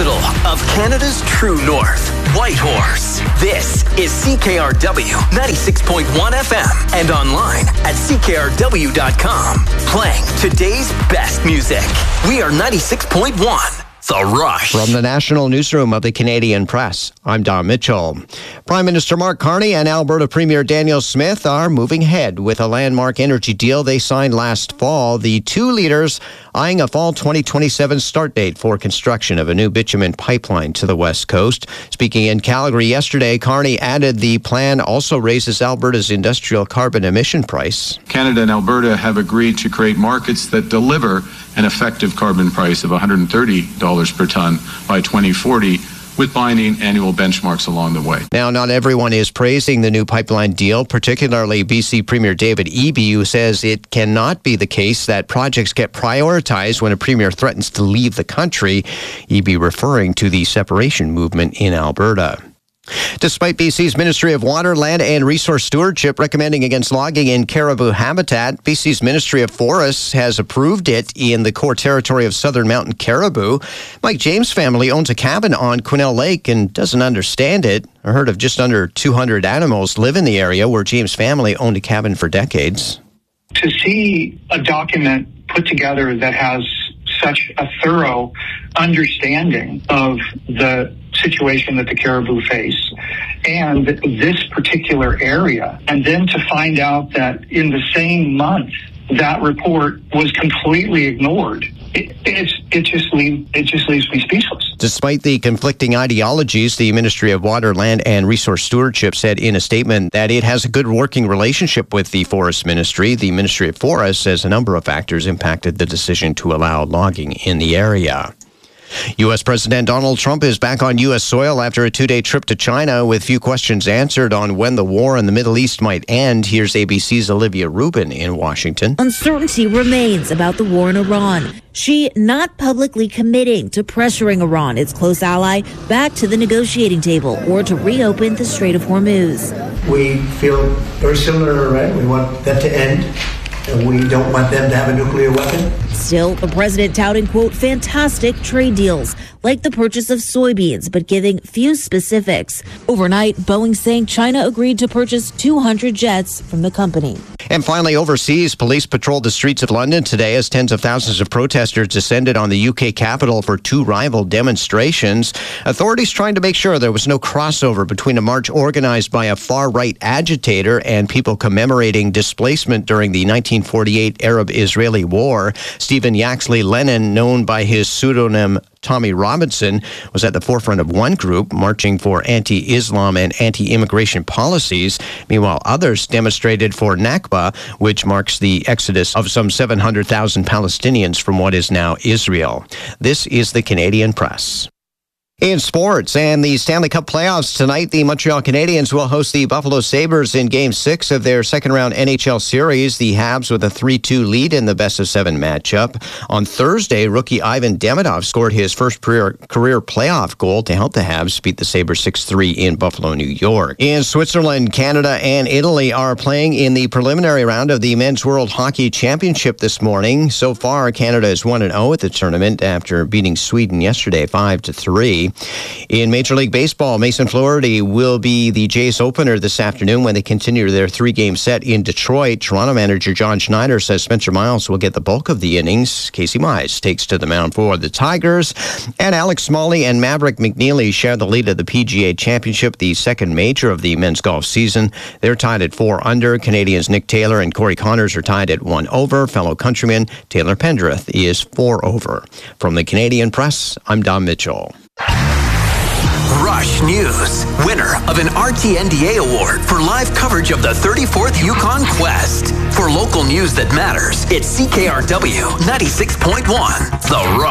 capital of Canada's true north, Whitehorse. This is CKRW 96.1 FM and online at CKRW.com. Playing today's best music. We are 96.1. The Rush. From the National Newsroom of the Canadian Press, I'm Don Mitchell. Prime Minister Mark Carney and Alberta Premier Danielle Smith are moving ahead with a landmark energy deal they signed last fall. The two leaders eyeing a fall 2027 start date for construction of a new bitumen pipeline to the West Coast. Speaking in Calgary yesterday, Carney added the plan also raises Alberta's industrial carbon emission price. Canada and Alberta have agreed to create markets that deliver an effective carbon price of $130 per ton by 2040, with binding annual benchmarks along the way. Now, not everyone is praising the new pipeline deal, particularly BC Premier David Eby, who says it cannot be the case that projects get prioritized when a premier threatens to leave the country. Eby referring to the separation movement in Alberta. Despite BC's Ministry of Water, Land and Resource Stewardship recommending against logging in caribou habitat, BC's Ministry of Forests has approved it in the core territory of southern mountain caribou. Mike James' family owns a cabin on Quesnel Lake and doesn't understand it. A herd of just under 200 animals live in the area where James' family owned a cabin for decades. To see a document put together that has such a thorough understanding of the situation that the caribou face and this particular area, and then to find out that in the same month that report was completely ignored, it just leaves me speechless. Despite the conflicting ideologies, the Ministry of Water, Land and Resource Stewardship said in a statement that it has a good working relationship with the Forest Ministry. The Ministry of Forests says a number of factors impacted the decision to allow logging in the area. U.S. President Donald Trump is back on U.S. soil after a two-day trip to China with few questions answered on when the war in the Middle East might end. Here's ABC's Olivia Rubin in Washington. Uncertainty remains about the war in Iran. Xi not publicly committing to pressuring Iran, its close ally, back to the negotiating table or to reopen the Strait of Hormuz. We feel very similar to Iran. We want that to end, and we don't want them to have a nuclear weapon. Still, the president touting, quote, fantastic trade deals, like the purchase of soybeans, but giving few specifics. Overnight, Boeing saying China agreed to purchase 200 jets from the company. And finally, overseas, police patrolled the streets of London today as tens of thousands of protesters descended on the UK capital for two rival demonstrations. Authorities trying to make sure there was no crossover between a march organized by a far-right agitator and people commemorating displacement during the 1948 Arab-Israeli War. Stephen Yaxley Lennon, known by his pseudonym Tommy Robinson, was at the forefront of one group marching for anti-Islam and anti-immigration policies. Meanwhile, others demonstrated for Nakba, which marks the exodus of some 700,000 Palestinians from what is now Israel. This is the Canadian Press. In sports and the Stanley Cup playoffs tonight, the Montreal Canadiens will host the Buffalo Sabres in Game 6 of their second-round NHL series. The Habs with a 3-2 lead in the best-of-7 matchup. On Thursday, rookie Ivan Demidov scored his first career playoff goal to help the Habs beat the Sabres 6-3 in Buffalo, New York. In Switzerland, Canada and Italy are playing in the preliminary round of the Men's World Hockey Championship this morning. So far, Canada is 1-0 at the tournament after beating Sweden yesterday 5-3. In Major League Baseball, Mason Flaherty will be the Jays opener this afternoon when they continue their three-game set in Detroit. Toronto manager John Schneider says Spencer Miles will get the bulk of the innings. Casey Mize takes to the mound for the Tigers. And Alex Smalley and Maverick McNeely share the lead of the PGA Championship, the second major of the men's golf season. They're tied at 4 under. Canadians Nick Taylor and Corey Connors are tied at 1 over. Fellow countryman Taylor Pendrith is 4 over. From the Canadian Press, I'm Don Mitchell. Rush News, winner of an RTNDA award for live coverage of the 34th Yukon Quest. For local news that matters, it's CKRW 96.1, The Rush.